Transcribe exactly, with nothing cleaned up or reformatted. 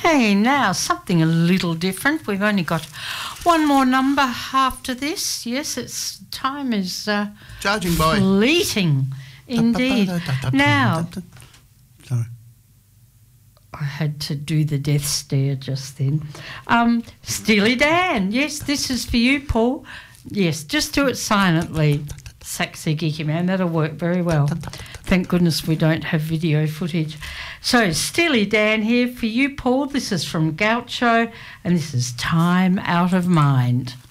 Okay, now something a little different. We've only got one more number after this. Yes, it's time is uh, Charging boy. fleeting indeed. Now, Sorry. I had to do the death stare just then. Um, Steely Dan. Yes, this is for you, Paul. Yes, just do it silently. Sexy Geeky Man, that'll work very well. Thank goodness we don't have video footage. So, Steely Dan here for you, Paul. This is from Gaucho, and this is Time Out of Mind.